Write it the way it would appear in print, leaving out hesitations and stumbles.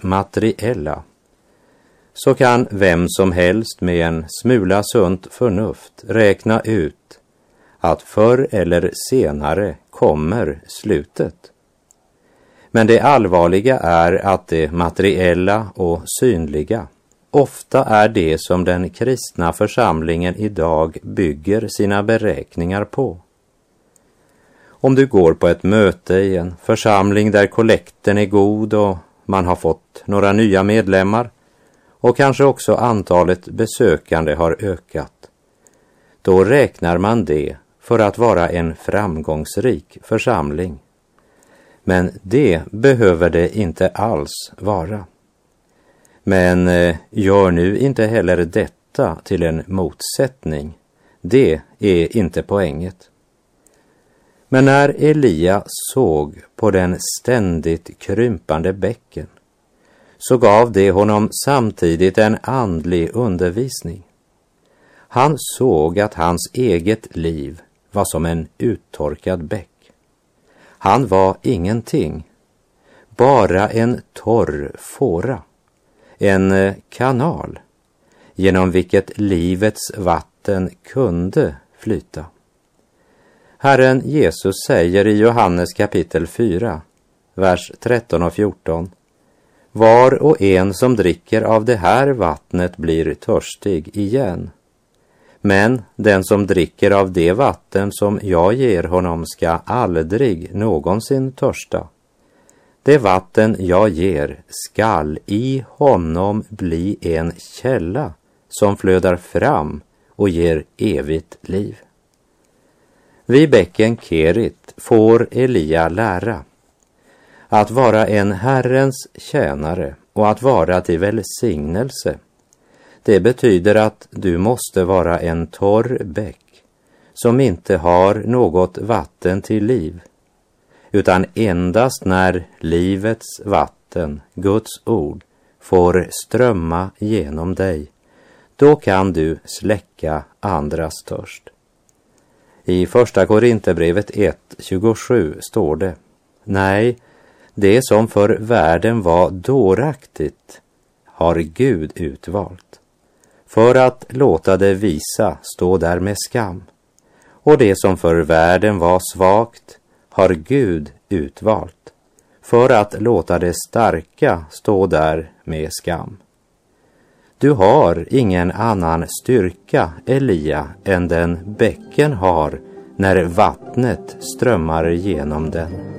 materiella, så kan vem som helst med en smula sunt förnuft räkna ut att förr eller senare kommer slutet. Men det allvarliga är att det materiella och synliga ofta är det som den kristna församlingen idag bygger sina beräkningar på. Om du går på ett möte i en församling där kollekten är god och man har fått några nya medlemmar och kanske också antalet besökande har ökat, då räknar man det för att vara en framgångsrik församling. Men det behöver det inte alls vara. Men gör nu inte heller detta till en motsättning. Det är inte poänget. Men när Elia såg på den ständigt krympande bäcken, så gav det honom samtidigt en andlig undervisning. Han såg att hans eget liv var som en uttorkad bäck. Han var ingenting, bara en torr fåra, en kanal genom vilket livets vatten kunde flyta. Herren Jesus säger i Johannes kapitel 4, vers 13 och 14: var och en som dricker av det här vattnet blir törstig igen. Men den som dricker av det vatten som jag ger honom ska aldrig någonsin törsta. Det vatten jag ger skall i honom bli en källa som flödar fram och ger evigt liv. Vid bäcken Kerit får Elia lära att vara en Herrens tjänare och att vara till välsignelse. Det betyder att du måste vara en torr bäck som inte har något vatten till liv, utan endast när livets vatten, Guds ord, får strömma genom dig, då kan du släcka andras törst. I första Korinthierbrevet 1:27 står det: nej, det som för världen var dåraktigt har Gud utvalt, för att låta det visa stå där med skam. Och det som för världen var svagt har Gud utvalt, för att låta det starka stå där med skam. Du har ingen annan styrka, Elia, än den bäcken har när vattnet strömmar genom den.